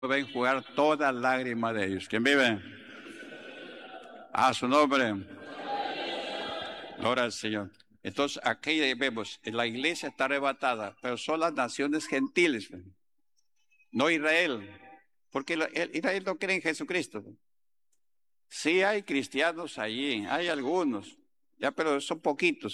ven jugar toda lágrima de ellos. ¿Quién vive? A su nombre. Gloria al Señor. Entonces, aquí vemos, la iglesia está arrebatada, pero son las naciones gentiles, no Israel, porque Israel no cree en Jesucristo. Sí hay cristianos allí, hay algunos, ya, pero son poquitos.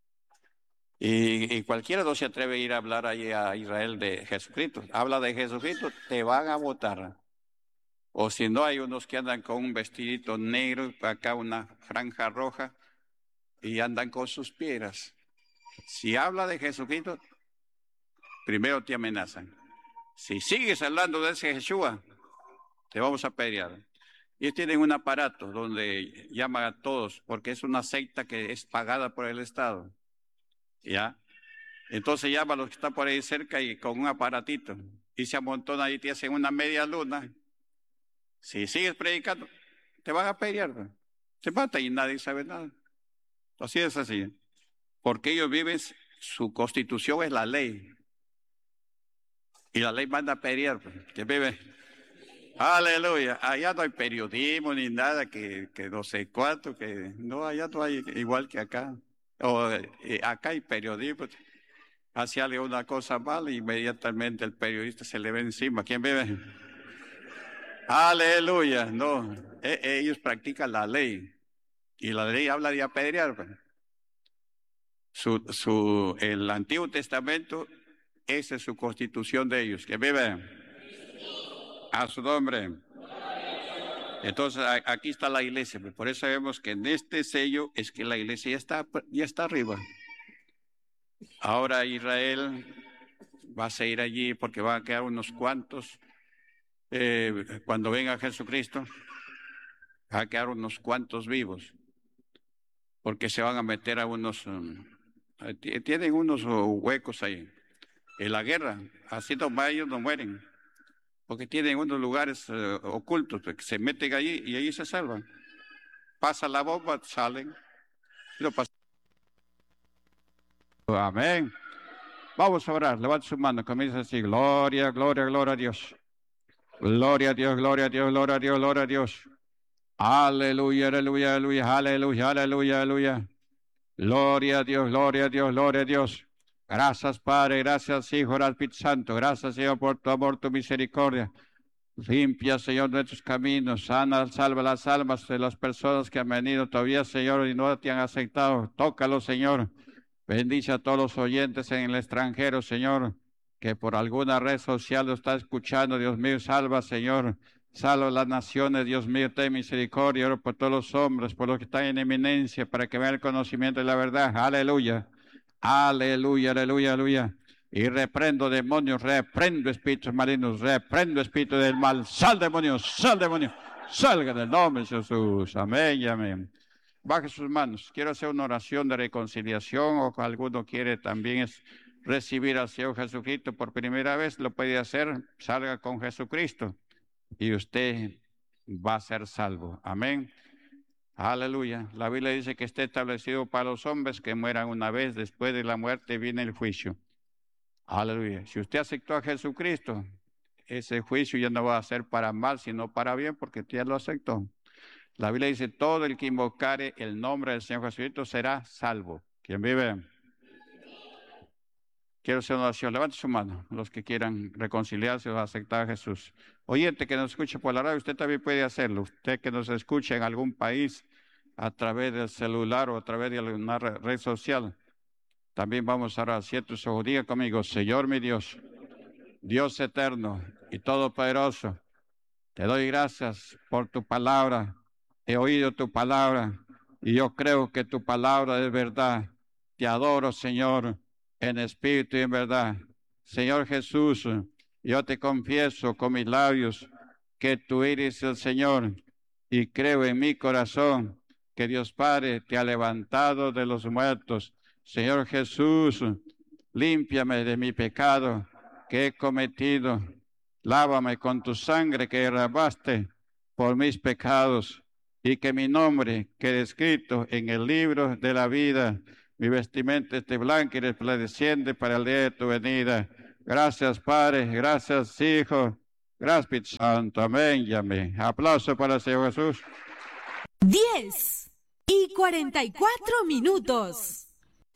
Y cualquiera no se atreve a ir a hablar allí a Israel de Jesucristo. Habla de Jesucristo, te van a votar. O si no, hay unos que andan con un vestidito negro, acá una franja roja, y andan con sus piedras. Si habla de Jesucristo, primero te amenazan. Si sigues hablando de ese Yeshua, te vamos a pelear. Ellos tienen un aparato donde llaman a todos, porque es una secta que es pagada por el Estado. ¿Ya? Entonces llama a los que están por ahí cerca y con un aparatito. Y se amontonan y te hacen una media luna. Si sigues predicando, te van a pelear. Se mata y nadie sabe nada. Así es así. Porque ellos viven, su constitución es la ley. Y la ley manda a pelear. Que vive. Aleluya. Allá no hay periodismo ni nada que no sé cuánto, que no, allá no hay igual que acá. O acá hay periodismo. Hace una cosa mal, inmediatamente el periodista se le ve encima. ¿Quién vive? Aleluya. No, ellos practican la ley. Y la ley habla de apedrear. El Antiguo Testamento, esa es su constitución de ellos. ¿Quién vive? A su nombre. Entonces, aquí está la iglesia. Por eso vemos que en este sello es que la iglesia ya está arriba. Ahora Israel va a seguir allí porque van a quedar unos cuantos. Cuando venga Jesucristo, va a quedar unos cuantos vivos. Porque se van a meter a unos... tienen unos huecos ahí. En la guerra, así ellos no mueren. Porque tienen unos lugares ocultos, que se meten allí y allí se salvan. Pasa la bomba, salen. Amén. Vamos a orar, levante su mano, comienza así, gloria, gloria, gloria a Dios. Gloria a Dios, gloria a Dios, gloria a Dios, gloria a Dios. Aleluya, aleluya, aleluya, aleluya, aleluya, aleluya. Gloria a Dios, gloria a Dios, gloria a Dios. Gracias, Padre, gracias, Hijo, gracias, Espíritu Santo. Gracias, Señor, por tu amor, tu misericordia. Limpia, Señor, nuestros caminos. Sana, salva las almas de las personas que han venido todavía, Señor, y no te han aceptado. Tócalo, Señor. Bendice a todos los oyentes en el extranjero, Señor, que por alguna red social lo está escuchando. Dios mío, salva, Señor. Salva las naciones, Dios mío, ten misericordia. Oro por todos los hombres, por los que están en eminencia, para que vean el conocimiento de la verdad. Aleluya. Aleluya, aleluya, aleluya. Y reprendo demonios, reprendo espíritus malignos, reprendo espíritu del mal. Sal demonios, salga del nombre de Jesús. Amén y amén. Baje sus manos. Quiero hacer una oración de reconciliación o alguno quiere también recibir al Señor Jesucristo por primera vez, lo puede hacer. Salga con Jesucristo y usted va a ser salvo. Amén. Aleluya. La Biblia dice que está establecido para los hombres que mueran una vez, después de la muerte viene el juicio. Aleluya. Si usted aceptó a Jesucristo, ese juicio ya no va a ser para mal, sino para bien, porque usted ya lo aceptó. La Biblia dice, todo el que invocare el nombre del Señor Jesucristo será salvo. ¿Quién vive? Quiero hacer una oración. Levante su mano, los que quieran reconciliarse o aceptar a Jesús. Oyente que nos escuche por la radio, usted también puede hacerlo. Usted que nos escuche en algún país a través del celular o a través de alguna red social. También vamos a orar. Cierto, diga conmigo, Señor mi Dios, Dios eterno y todopoderoso, te doy gracias por tu palabra. He oído tu palabra y yo creo que tu palabra es verdad. Te adoro, Señor, en espíritu y en verdad. Señor Jesús, yo te confieso con mis labios que tú eres el Señor y creo en mi corazón que Dios Padre te ha levantado de los muertos. Señor Jesús, límpiame de mi pecado que he cometido. Lávame con tu sangre que derramaste por mis pecados y que mi nombre quede escrito en el libro de la vida. Mi vestimenta esté blanca y resplandeciente para el día de tu venida. Gracias, Padre. Gracias, Hijo. Gracias, Espíritu Santo. Amén y amén. Aplauso para el Señor Jesús. 10:44.